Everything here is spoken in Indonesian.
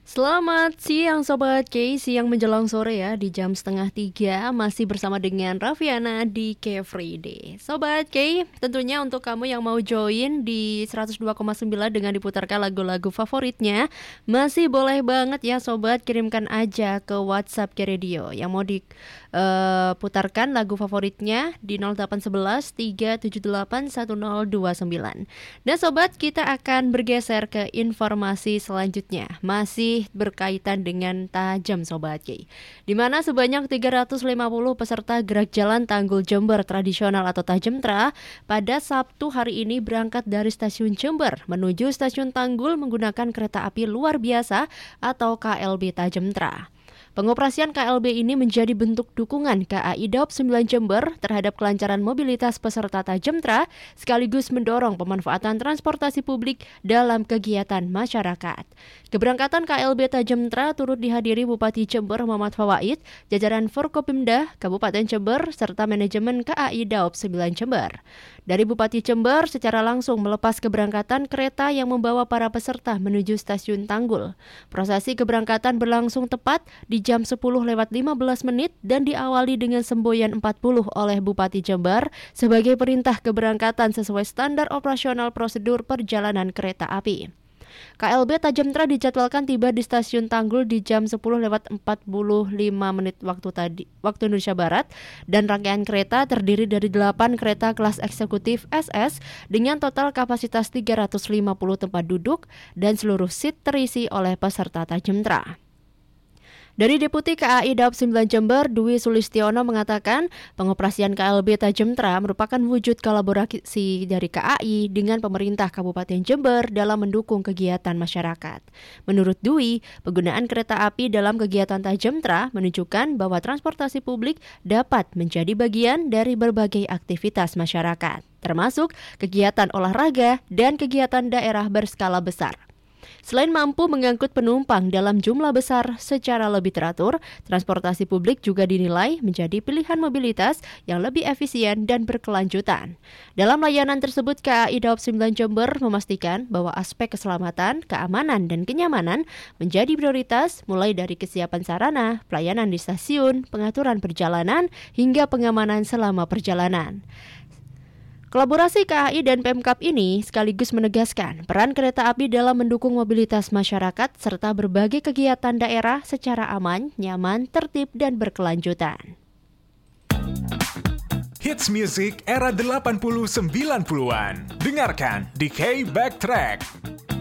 Selamat siang Sobat K, siang menjelang sore ya, di jam 2:30 masih bersama dengan Raffiana di K-Free Day. Sobat K, tentunya untuk kamu yang mau join di 102,9 dengan diputarkan lagu-lagu favoritnya, masih boleh banget ya Sobat, kirimkan aja ke WhatsApp K-Radio yang mau diputarkan lagu favoritnya di 0811 378 1029. Dan Sobat, kita akan bergeser ke informasi selanjutnya, masih berkaitan dengan Tajam Sobat Ki, di mana sebanyak 350 peserta gerak jalan Tanggul Jember tradisional atau Tajemtra pada Sabtu hari ini berangkat dari stasiun Jember menuju stasiun Tanggul menggunakan kereta api luar biasa atau KLB Tajemtra. Pengoperasian KLB ini menjadi bentuk dukungan KAI Daop 9 Jember terhadap kelancaran mobilitas peserta Tajemtra sekaligus mendorong pemanfaatan transportasi publik dalam kegiatan masyarakat. Keberangkatan KLB Tajemtra turut dihadiri Bupati Jember Muhammad Fawaid, jajaran Forkopimda Kabupaten Jember serta manajemen KAI Daop 9 Jember. Dari Bupati Jember secara langsung melepas keberangkatan kereta yang membawa para peserta menuju stasiun Tanggul. Prosesi keberangkatan berlangsung tepat di jam 10:15 dan diawali dengan semboyan 40 oleh Bupati Jember sebagai perintah keberangkatan sesuai standar operasional prosedur perjalanan kereta api. KLB Tajemtra dijadwalkan tiba di stasiun Tanggul di jam 10:45 waktu Indonesia Barat, dan rangkaian kereta terdiri dari 8 kereta kelas eksekutif SS dengan total kapasitas 350 tempat duduk dan seluruh seat terisi oleh peserta Tajemtra. Dari Deputi KAI Daop 9 Jember, Dwi Sulistiono mengatakan pengoperasian KLB Tajemtra merupakan wujud kolaborasi dari KAI dengan pemerintah Kabupaten Jember dalam mendukung kegiatan masyarakat. Menurut Dwi, penggunaan kereta api dalam kegiatan Tajemtra menunjukkan bahwa transportasi publik dapat menjadi bagian dari berbagai aktivitas masyarakat, termasuk kegiatan olahraga dan kegiatan daerah berskala besar. Selain mampu mengangkut penumpang dalam jumlah besar secara lebih teratur, transportasi publik juga dinilai menjadi pilihan mobilitas yang lebih efisien dan berkelanjutan. Dalam layanan tersebut, KAI Daop 9 Jember memastikan bahwa aspek keselamatan, keamanan, dan kenyamanan menjadi prioritas mulai dari kesiapan sarana, pelayanan di stasiun, pengaturan perjalanan, hingga pengamanan selama perjalanan. Kolaborasi KAI dan Pemkab ini sekaligus menegaskan peran kereta api dalam mendukung mobilitas masyarakat serta berbagai kegiatan daerah secara aman, nyaman, tertib, dan berkelanjutan. Hits music era 80-90-an. Dengarkan di K-Backtrack.